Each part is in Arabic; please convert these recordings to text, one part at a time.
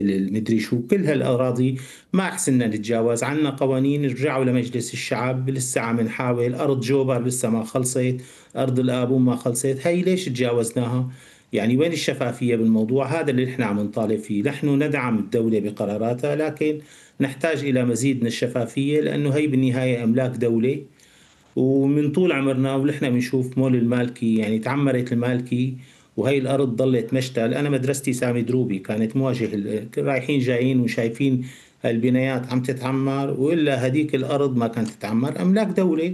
المدري شو، كل هالأراضي ما حسنا نتجاوز. عنا قوانين، رجعوا لمجلس الشعب لسه عم نحاول. أرض جوبر لسه ما خلصت، أرض الآبون ما خلصت، هي ليش تجاوزناها؟ يعني وين الشفافية بالموضوع؟ هذا اللي نحن عم نطالب فيه. نحن ندعم الدولة بقراراتها، لكن نحتاج إلى مزيد من الشفافية، لأنه هي بالنهاية أملاك دولة. ومن طول عمرنا ونحن بنشوف مول المالكي، يعني تعمرت المالكي وهي الأرض ضلت مشتل. أنا مدرستي سامي دروبي كانت مواجهة رايحين جايين وشايفين البنايات عم تتعمر، وإلا هديك الأرض ما كانت تتعمر. أملاك دولة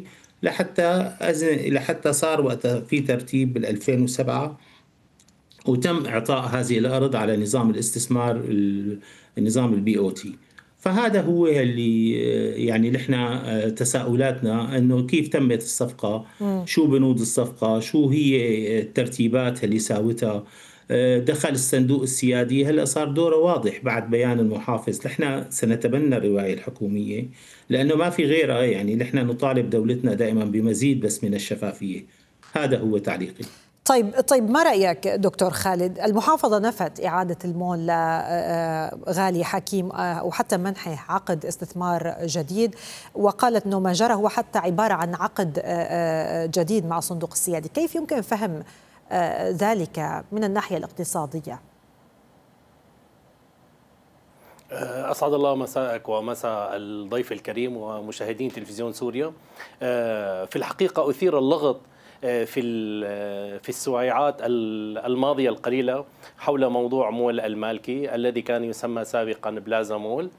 لحتى صار وقت في ترتيب بال 2007 وتم إعطاء هذه الأرض على نظام الاستثمار، النظام البي أو تي. فهذا هو اللي يعني نحن تساؤلاتنا أنه كيف تمت الصفقة، شو بنود الصفقة، شو هي الترتيبات اللي ساوتها. دخل الصندوق السيادي، هلا صار دوره واضح بعد بيان المحافظ. نحن سنتبنى الرواية الحكومية لأنه ما في غيرها. يعني نحن نطالب دولتنا دائما بمزيد بس من الشفافية. هذا هو تعليقي. طيب، ما رأيك دكتور خالد؟ المحافظة نفت إعادة المول لغالي حكيم وحتى منحه عقد استثمار جديد، وقالت أنه ما جرى هو حتى عبارة عن عقد جديد مع الصندوق السيادي. كيف يمكن فهم ذلك من الناحية الاقتصادية؟ أسعد الله مساءك ومساء الضيف الكريم ومشاهدين تلفزيون سوريا. في الحقيقة أثير اللغط في السويعات الماضية القليلة حول موضوع مول المالكي الذي كان يسمى سابقا بلازا مول.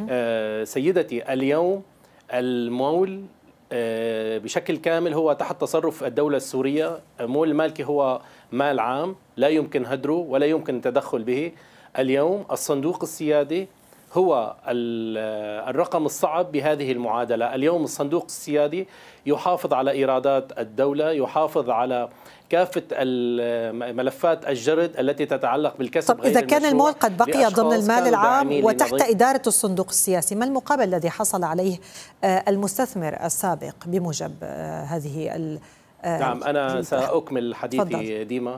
سيدتي، اليوم المول بشكل كامل هو تحت تصرف الدولة السورية. مول المالكي هو مال عام لا يمكن هدره ولا يمكن التدخل به. اليوم الصندوق السيادي هو الرقم الصعب بهذه المعادلة. اليوم الصندوق السيادي يحافظ على إيرادات الدولة، يحافظ على كافة ملفات الجرد التي تتعلق بالكسب. طب إذا كان المول قد بقي ضمن المال العام وتحت إدارة الصندوق السياسي، ما المقابل الذي حصل عليه المستثمر السابق بموجب هذه نعم، أنا سأكمل حديثي ديما.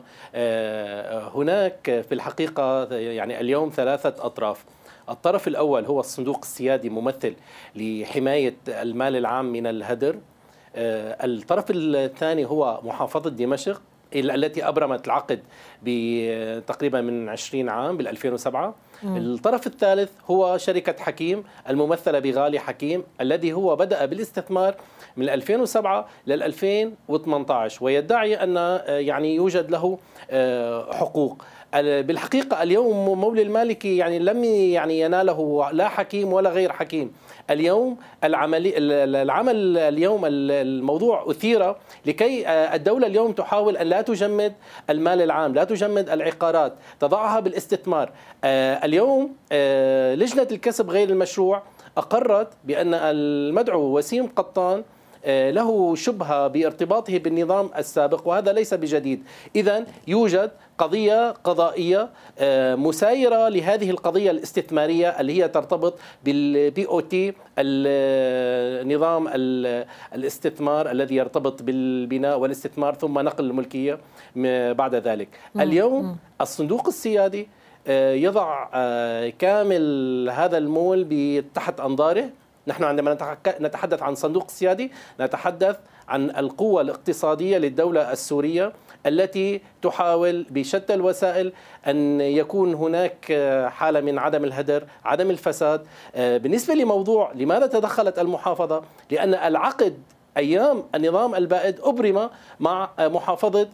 هناك في الحقيقة يعني اليوم ثلاثة أطراف. الطرف الأول هو الصندوق السيادي ممثل لحماية المال العام من الهدر. الطرف الثاني هو محافظة دمشق التي أبرمت العقد تقريبا من 20 عام بال 2007. الطرف الثالث هو شركة حكيم الممثلة بغالي حكيم الذي هو بدأ بالاستثمار من 2007 لل 2018 ويدعي أن يعني يوجد له حقوق. بالحقيقة اليوم مول المالكي يعني لم يناله لا حكيم ولا غير حكيم. اليوم العمل اليوم الموضوع أثير لكي الدولة اليوم تحاول أن لا تجمد المال العام، لا تجمد العقارات، تضعها بالاستثمار. اليوم لجنة الكسب غير المشروع أقرت بأن المدعو وسيم قطان له شبهة بارتباطه بالنظام السابق، وهذا ليس بجديد. إذن يوجد قضية قضائية مسايرة لهذه القضية الاستثمارية اللي هي ترتبط بالبي او تي، النظام الاستثمار الذي يرتبط بالبناء والاستثمار ثم نقل الملكية بعد ذلك. اليوم الصندوق السيادي يضع كامل هذا المول تحت أنظاره. نحن عندما نتحدث عن صندوق السيادي نتحدث عن القوة الاقتصادية للدولة السورية التي تحاول بشتى الوسائل أن يكون هناك حالة من عدم الهدر، عدم الفساد. بالنسبة لموضوع لماذا تدخلت المحافظة، لأن العقد أيام النظام البائد أبرم مع محافظة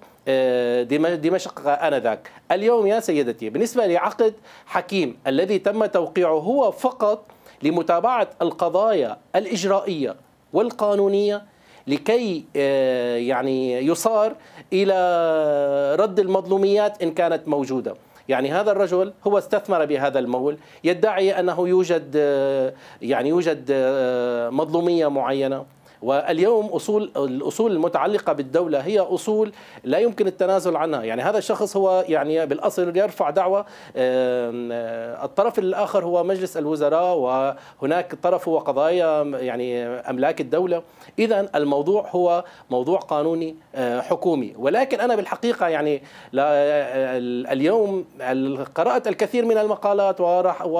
دمشق آنذاك. اليوم يا سيدتي بالنسبة لعقد حكيم الذي تم توقيعه هو فقط لمتابعة القضايا الإجرائية والقانونية لكي يعني يصار إلى رد المظلوميات إن كانت موجودة. يعني هذا الرجل هو استثمر بهذا المول، يدعي أنه يوجد مظلومية معينة، واليوم الأصول المتعلقة بالدولة هي أصول لا يمكن التنازل عنها. يعني هذا الشخص هو يعني بالأصل يرفع دعوة، الطرف الآخر هو مجلس الوزراء، وهناك طرف هو قضايا يعني أملاك الدولة. إذن الموضوع هو موضوع قانوني حكومي. ولكن أنا بالحقيقة يعني اليوم قرأت الكثير من المقالات